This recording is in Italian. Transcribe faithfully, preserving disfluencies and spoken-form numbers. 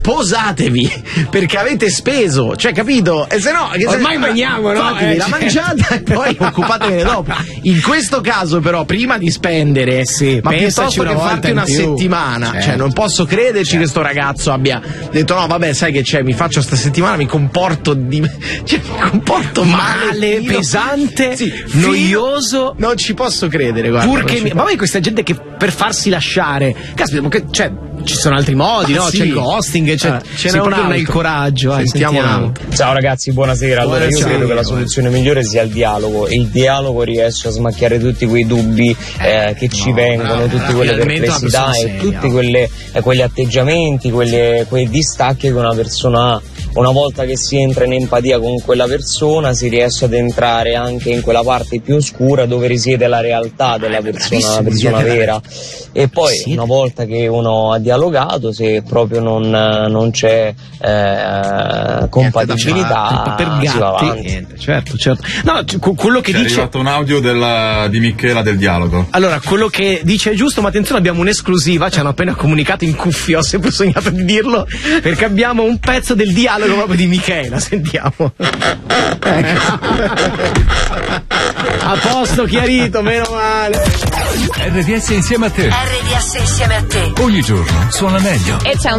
posatevi perché avete speso, cioè capito? E se no che ormai se, mangiamo, no? Fatevi Eh, la cioè. mangiata e poi occupatevene dopo. In questo caso però prima di spendere, sì, ma piuttosto che farti una settimana, certo. Cioè non posso crederci certo. Che sto ragazzo abbia detto no vabbè sai che c'è, mi faccio sta settimana, mi comporto di cioè mi comporto male, male fino, pesante, sì, noioso, non ci posso credere, guarda. Purché mi... ma poi questa gente che per farsi lasciare, caspita, che, cioè ci sono altri modi, ah, no? Sì. C'è il ghosting, c'è, ah, ce n'è un non hai il coraggio. Eh, sentiamo. sentiamo. Ciao ragazzi, buonasera. Allora io credo che la soluzione migliore sia il dialogo, e il dialogo riesce a smacchiare tutti quei dubbi eh, che ci no, vengono, no, tutte quelle perplessità e tutti quelle, eh, quegli atteggiamenti, quelle, quei distacchi che una persona ha. Una volta che si entra in empatia con quella persona si riesce ad entrare anche in quella parte più oscura dove risiede la realtà della persona, la persona vera. E poi sì. Una volta che uno ha dialogato, se proprio non, non c'è eh, compatibilità, per gatti, si va avanti. Niente, certo, certo. No, quello che è dice... È arrivato un audio della, di Michela del dialogo. Allora, quello che dice è giusto, ma attenzione, abbiamo un'esclusiva, ci hanno appena comunicato in cuffia, ho sempre sognato di dirlo, perché abbiamo un pezzo del dialogo proprio di Michela, sentiamo. Ecco. A posto, chiarito, meno male. R D S insieme a te. R D S insieme a te. Ogni giorno suona meglio. E c'è un